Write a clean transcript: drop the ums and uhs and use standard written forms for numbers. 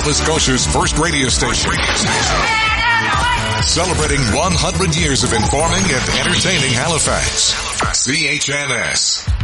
Nova Scotia's first radio station. Celebrating 100 years of informing and entertaining Halifax. CHNS.